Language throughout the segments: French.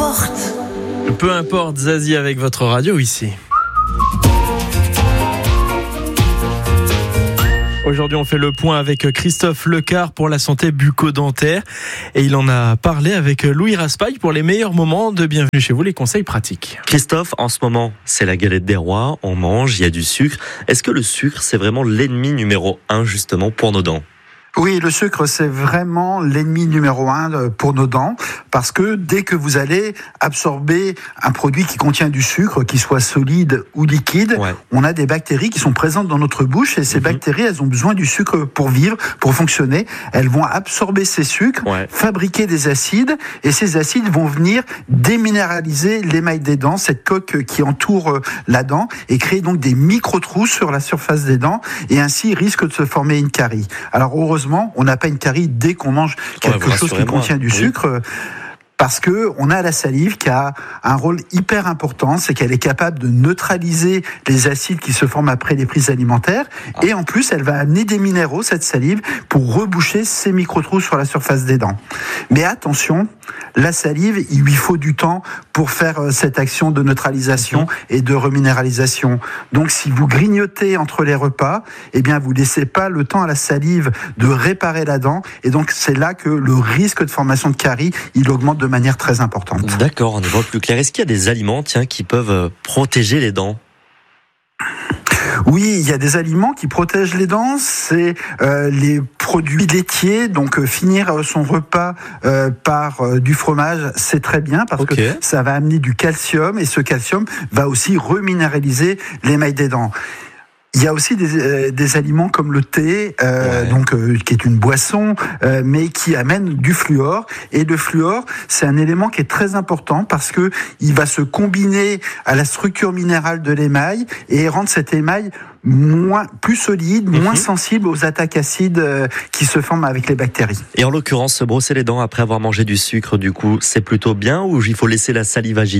Peu importe, Zazie avec votre radio ici. Aujourd'hui, on fait le point avec Christophe Lecard pour la santé bucco-dentaire. Et il en a parlé avec Louis Raspail pour les meilleurs moments de Bienvenue chez vous, les conseils pratiques. Christophe, en ce moment, c'est la galette des rois, on mange, il y a du sucre. Est-ce que le sucre, c'est vraiment l'ennemi numéro 1 justement pour nos dents ? Oui, le sucre, c'est vraiment l'ennemi numéro 1 pour nos dents, parce que dès que vous allez absorber un produit qui contient du sucre, qu'il soit solide ou liquide, on a des bactéries qui sont présentes dans notre bouche, et ces bactéries, elles ont besoin du sucre pour vivre, pour fonctionner. Elles vont absorber ces sucres, fabriquer des acides, et ces acides vont venir déminéraliser l'émail des dents, cette coque qui entoure la dent, et créer donc des micro-trous sur la surface des dents, et ainsi risque de se former une carie. Alors heureusement, on n'a pas une carie dès qu'on mange quelque chose qui contient du sucre. Parce que on a la salive qui a un rôle hyper important, c'est qu'elle est capable de neutraliser les acides qui se forment après les prises alimentaires, et en plus elle va amener des minéraux, cette salive, pour reboucher ces micro-trous sur la surface des dents. Mais attention, la salive, il lui faut du temps pour faire cette action de neutralisation et de reminéralisation. Donc si vous grignotez entre les repas, eh bien vous laissez pas le temps à la salive de réparer la dent, et donc c'est là que le risque de formation de carie, il augmente de manière très importante. D'accord, on y voit plus clair. Est-ce qu'il y a des aliments qui peuvent protéger les dents ? Oui, il y a des aliments qui protègent les dents, c'est les produits laitiers, donc finir son repas par du fromage, c'est très bien parce que ça va amener du calcium, et ce calcium va aussi reminéraliser l'émail des dents. Il y a aussi des aliments comme le thé, qui est une boisson, mais qui amène du fluor. Et le fluor, c'est un élément qui est très important parce que il va se combiner à la structure minérale de l'émail et rendre cet émail plus solide, moins sensible aux attaques acides qui se forment avec les bactéries. Et en l'occurrence, se brosser les dents après avoir mangé du sucre, du coup, c'est plutôt bien, ou il faut laisser la salive agir ?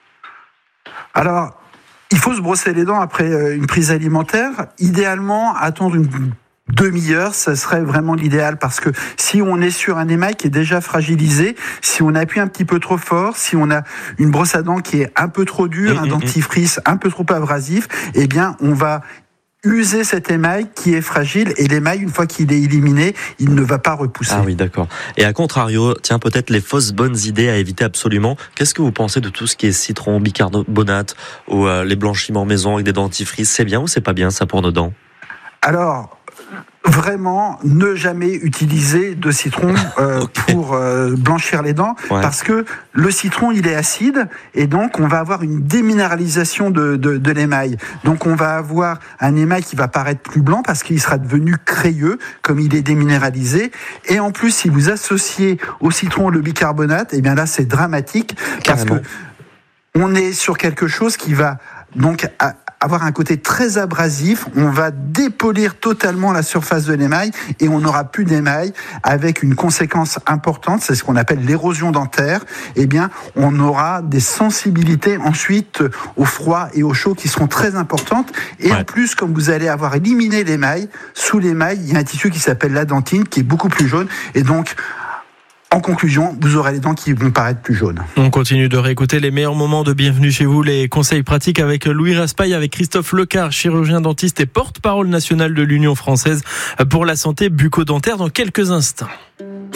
Alors, il faut se brosser les dents après une prise alimentaire. Idéalement, attendre une demi-heure, ça serait vraiment l'idéal, parce que si on est sur un émail qui est déjà fragilisé, si on appuie un petit peu trop fort, si on a une brosse à dents qui est un peu trop dure, un dentifrice un peu trop abrasif, eh bien, on va user cet émail qui est fragile, et l'émail, une fois qu'il est éliminé, il ne va pas repousser. Ah oui, d'accord. Et à contrario, peut-être les fausses bonnes idées à éviter absolument. Qu'est-ce que vous pensez de tout ce qui est citron, bicarbonate ou les blanchiments maison avec des dentifrices ? C'est bien ou c'est pas bien ça pour nos dents ? Alors, vraiment, ne jamais utiliser de citron pour blanchir les dents, parce que le citron, il est acide, et donc on va avoir une déminéralisation de l'émail. Donc on va avoir un émail qui va paraître plus blanc parce qu'il sera devenu crayeux, comme il est déminéralisé. Et en plus, si vous associez au citron le bicarbonate, eh bien là, c'est dramatique, parce que on est sur quelque chose qui va donc avoir un côté très abrasif. On va dépolir totalement la surface de l'émail, et on n'aura plus d'émail, avec une conséquence importante, c'est ce qu'on appelle l'érosion dentaire. Eh bien, on aura des sensibilités ensuite au froid et au chaud qui seront très importantes. Et en plus, comme vous allez avoir éliminé l'émail, sous l'émail, il y a un tissu qui s'appelle la dentine, qui est beaucoup plus jaune, et donc, en conclusion, vous aurez les dents qui vont paraître plus jaunes. On continue de réécouter les meilleurs moments de Bienvenue chez vous, les conseils pratiques avec Louis Raspail, avec Christophe Lecard, chirurgien dentiste et porte-parole nationale de l'Union française pour la santé bucco-dentaire, dans quelques instants.